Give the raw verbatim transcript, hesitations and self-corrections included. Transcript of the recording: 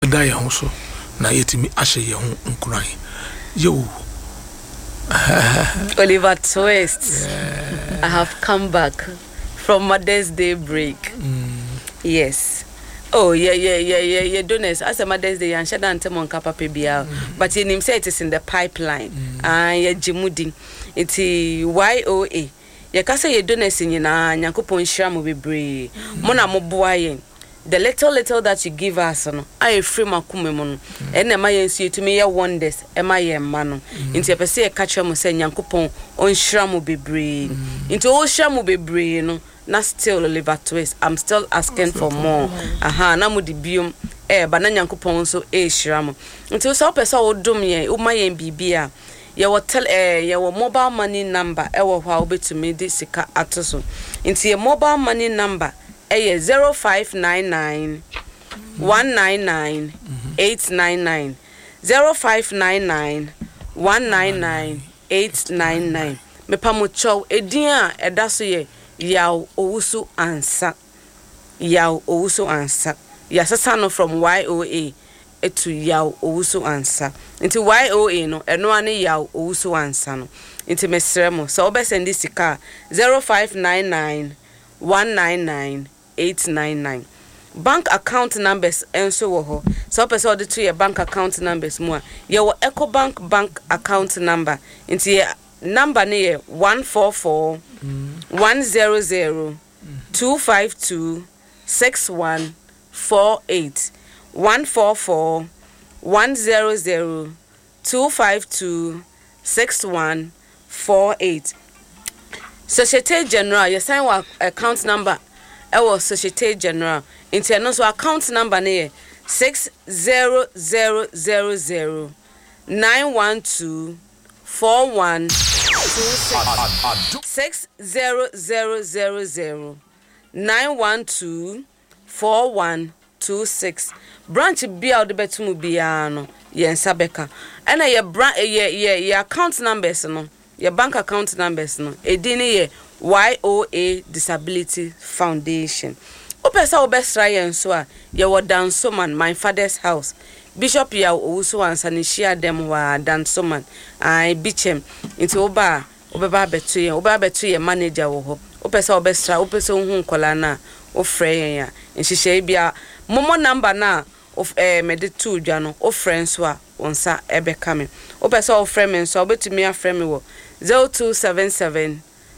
da ye ho so na yetimi ahye ye ho nkuran yo Oliver Twist. Yeah. I have come back from Mother's Day break. Mm. Yes. Oh yeah yeah yeah yeah yeah donors as a Mother's Day and shada antemon kapa pebia but in him say it is in the pipeline. Ah yeah jimudi it Y O A. Ye ka say ye donors nyina Nyankopon hira mo bebre. Mo na mo boa yen. The little little that you give us no I free makume mo no ene ma yensu yetumi ye wonders e ma ye ma no nti epese ye ka kire mo say Nyankopon on hira mo bebre nti o hira mo bebre no na still Oliver Twist I'm still asking for more aha na mo di biom e ba na Nyankopon so e hira mo nti so pese o dom ye o ma ye bibia ye wo tel eh ye wo mobile money number e wo hwa obetumi di sika atoso nti ye mobile money number eh zero five nine nine one nine nine eight nine nine zero five nine nine one nine nine eight nine nine me pamocho edin a edaso ye yaw owusu ansa yaw owusu ansa ya sasa no from Y O A etu yaw owusu ansa nti Y O A no eno ane yaw owusu ansa no nti mesrɛ mo so obesendi sika zero five nine nine one nine nine eight nine nine bank account numbers enso wo ho so person ode to your bank account numbers mu a ye wo EcoBank bank account number nti ye number ne ye one four four one zero zero two five two six one four eight one four four one zero zero two five two six one four eight Societe Generale ye sign wa account number Ewo Societe Generale into no so account number ne six zero zero zero zero nine one two four one two six six zero zero zero zero nine one two four one two six branch bia de betumu bia no ye nsabeka ena ye branch ye ye ye account numbers no your bank account numbers no edini ye Y O A Disability Foundation. Opesa obestra yen so a ye wo Dansoman my father's house. Bishop ya owuso ansa ne share dem wa Dansoman. Ai bichem nti oba obeba beto yen oba beto yen manager wo ho. Opesa obestra opesa hu nkola na ofre yen ya. Nhihye bia momo number na of eh mede two dwa no ofre nso a onsa ebe kame. Opesa ofre me nso obetumi afre me wo zero two seven seven